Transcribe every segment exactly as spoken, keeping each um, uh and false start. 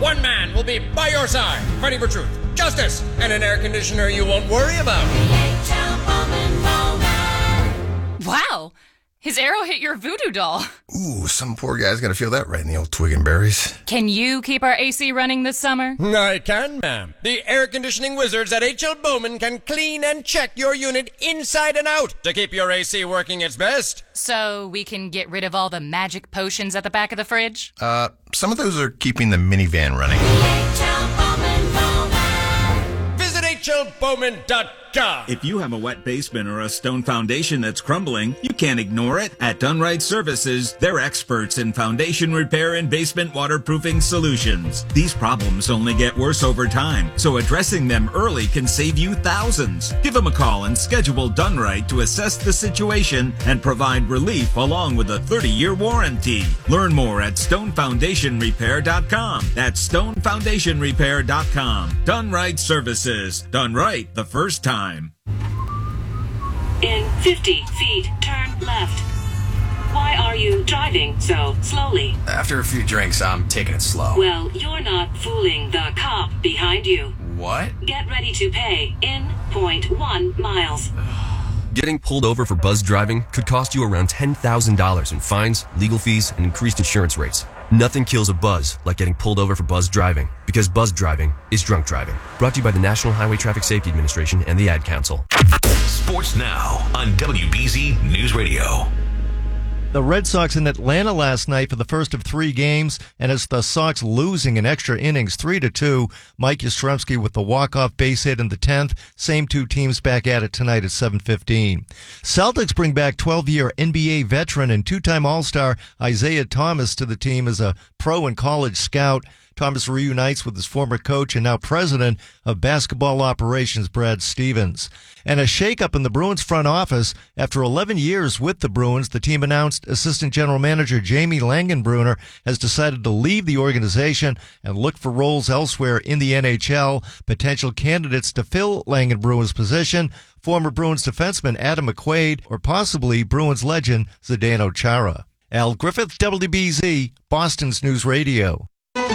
one man will be by your side, fighting for truth, justice, and an air conditioner you won't worry about. Wow! His arrow hit your voodoo doll. Ooh, some poor guy's gonna feel that right in the old twig and berries. Can you keep our A C running this summer? I can, ma'am. The air conditioning wizards at H L Bowman can clean and check your unit inside and out to keep your A C working its best. So we can get rid of all the magic potions at the back of the fridge? Uh, some of those are keeping the minivan running. Visit H L Bowman dot com. If you have a wet basement or a stone foundation that's crumbling, you can't ignore it. At Dunright Services, they're experts in foundation repair and basement waterproofing solutions. These problems only get worse over time, so addressing them early can save you thousands. Give them a call and schedule Dunright to assess the situation and provide relief along with a thirty-year warranty. Learn more at stone foundation repair dot com. That's stone foundation repair dot com. Dunright Services. Done right the first time. In fifty feet, turn left. Why are you driving so slowly? After a few drinks, I'm taking it slow. Well, you're not fooling the cop behind you. What? Get ready to pay in zero point one miles. Getting pulled over for buzz driving could cost you around ten thousand dollars in fines, legal fees, and increased insurance rates. Nothing kills a buzz like getting pulled over for buzz driving, because buzz driving is drunk driving. Brought to you by the National Highway Traffic Safety Administration and the Ad Council. Sports Now on W B Z News Radio. The Red Sox in Atlanta last night for the first of three games, and it's the Sox losing in extra innings three to two. Mike Yastrzemski with the walk-off base hit in the tenth. Same two teams back at it tonight at seven fifteen. Celtics bring back twelve-year N B A veteran and two-time All-Star Isaiah Thomas to the team as a pro and college scout. Thomas reunites with his former coach and now president of basketball operations, Brad Stevens. And a shakeup in the Bruins front office. After eleven years with the Bruins, the team announced assistant general manager Jamie Langenbrunner has decided to leave the organization and look for roles elsewhere in the N H L. Potential candidates to fill Langenbrunner's position: former Bruins defenseman Adam McQuaid or possibly Bruins legend Zdeno Chara. Al Griffith, W B Z, Boston's News Radio.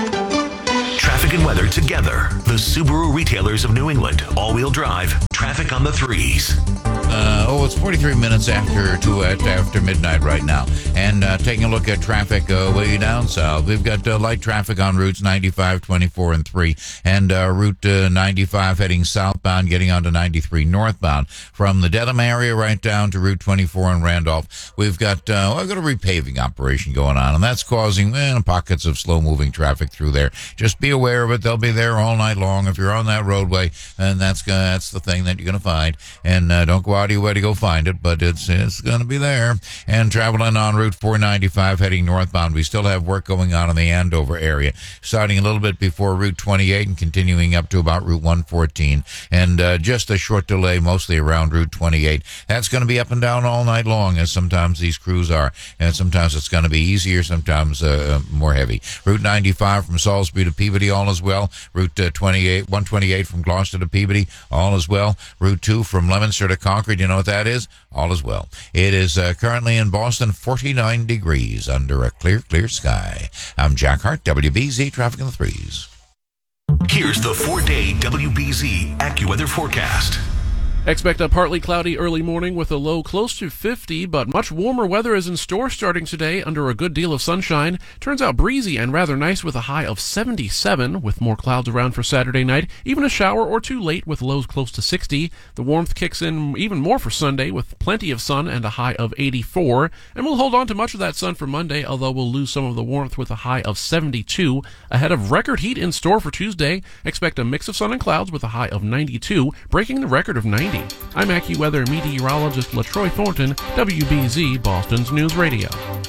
Traffic and weather together. The Subaru retailers of New England. All-wheel drive. Traffic on the threes. Uh, oh, it's forty-three minutes after two at after midnight right now. And uh, taking a look at traffic uh, way down south, we've got uh, light traffic on routes ninety-five, twenty-four, and three, and uh, Route uh, ninety-five heading southbound, getting onto ninety-three northbound from the Dedham area right down to Route twenty-four in Randolph. We've got uh, we've got a repaving operation going on, and that's causing eh, pockets of slow-moving traffic through there. Just be aware of it; they'll be there all night long if you're on that roadway, and that's gonna, that's the thing that you're going to find. And uh, don't go out of your way to go find it, but it's it's going to be there. And traveling on Route four ninety-five heading northbound, we still have work going on in the Andover area, starting a little bit before Route twenty-eight and continuing up to about Route one fourteen. And uh, just a short delay mostly around Route twenty-eight. That's going to be up and down all night long, as sometimes these crews are. And sometimes it's going to be easier, sometimes uh, more heavy. Route ninety-five from Salisbury to Peabody, all as well. Route uh, twenty-eight, one twenty-eight from Gloucester to Peabody, all as well. Route two from Leominster to Concord, you know what that is? All as well. It is uh, currently in Boston, forty-nine degrees under a clear, clear sky. I'm Jack Hart, W B Z Traffic in the Threes. Here's the four-day W B Z AccuWeather forecast. Expect a partly cloudy early morning with a low close to fifty, but much warmer weather is in store starting today under a good deal of sunshine. Turns out breezy and rather nice with a high of seventy-seven, with more clouds around for Saturday night. Even a shower or two late with lows close to sixty. The warmth kicks in even more for Sunday with plenty of sun and a high of eighty-four. And we'll hold on to much of that sun for Monday, although we'll lose some of the warmth with a high of seventy-two. Ahead of record heat in store for Tuesday, expect a mix of sun and clouds with a high of ninety-two, breaking the record of ninety. I'm AccuWeather meteorologist LaTroy Thornton, W B Z Boston's News Radio.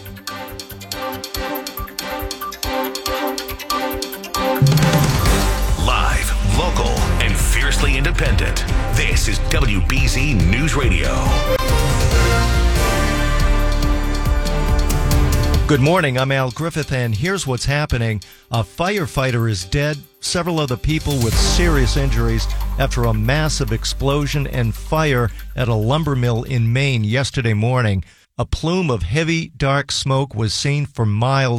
Live, local, and fiercely independent. This is W B Z News Radio. Good morning, I'm Al Griffith, and here's what's happening. A firefighter is dead, several other people with serious injuries after a massive explosion and fire at a lumber mill in Maine yesterday morning. A plume of heavy, dark smoke was seen for miles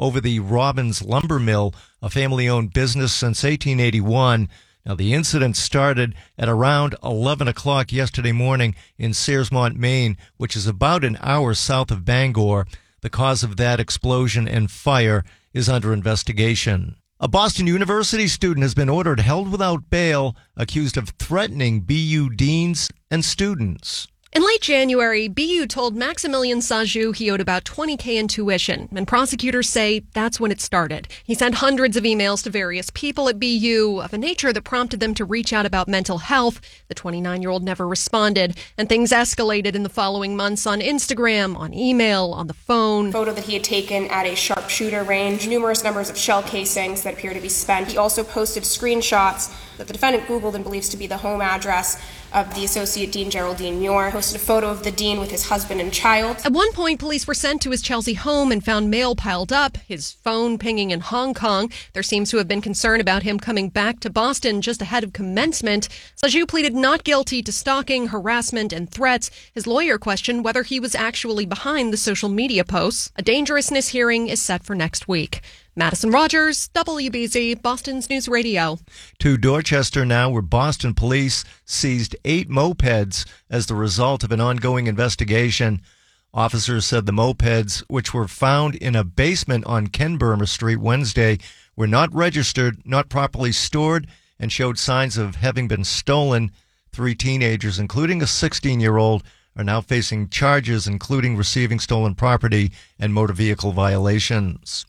over the Robbins Lumber Mill, a family-owned business since eighteen eighty-one. Now, the incident started at around eleven o'clock yesterday morning in Searsmont, Maine, which is about an hour south of Bangor. The cause of that explosion and fire is under investigation. A Boston University student has been ordered held without bail, accused of threatening B U deans and students. In late January, B U told Maximilian Sajou he owed about twenty thousand dollars in tuition, and prosecutors say that's when it started. He sent hundreds of emails to various people at B U of a nature that prompted them to reach out about mental health. The twenty-nine-year-old never responded, and things escalated in the following months on Instagram, on email, on the phone. Photo that he had taken at a sharpshooter range, numerous numbers of shell casings that appear to be spent. He also posted screenshots that the defendant Googled and believes to be the home address of the Associate Dean Geraldine Muir, posted a photo of the dean with his husband and child. At one point, police were sent to his Chelsea home and found mail piled up, his phone pinging in Hong Kong. There seems to have been concern about him coming back to Boston just ahead of commencement. Sajou pleaded not guilty to stalking, harassment, and threats. His lawyer questioned whether he was actually behind the social media posts. A dangerousness hearing is set for next week. Madison Rogers, W B Z, Boston's News Radio. To Dorchester now, where Boston police seized eight mopeds as the result of an ongoing investigation. Officers said the mopeds, which were found in a basement on Ken Burma Street Wednesday, were not registered, not properly stored, and showed signs of having been stolen. Three teenagers, including a sixteen-year-old, are now facing charges, including receiving stolen property and motor vehicle violations.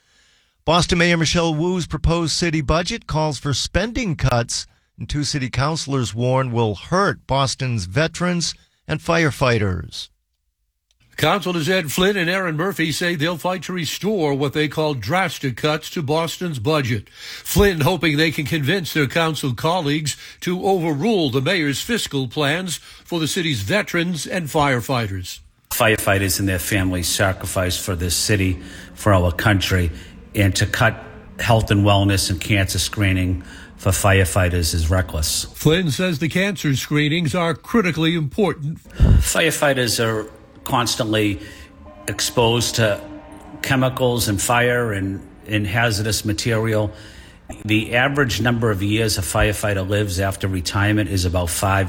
Boston Mayor Michelle Wu's proposed city budget calls for spending cuts, and two city councilors warn will hurt Boston's veterans and firefighters. Councilors Ed Flynn and Aaron Murphy say they'll fight to restore what they call drastic cuts to Boston's budget. Flynn hoping they can convince their council colleagues to overrule the mayor's fiscal plans for the city's veterans and firefighters. Firefighters and their families sacrificed for this city, for our country, and to cut health and wellness and cancer screening for firefighters is reckless. Flynn says the cancer screenings are critically important. Firefighters are constantly exposed to chemicals and fire and, and hazardous material. The average number of years a firefighter lives after retirement is about five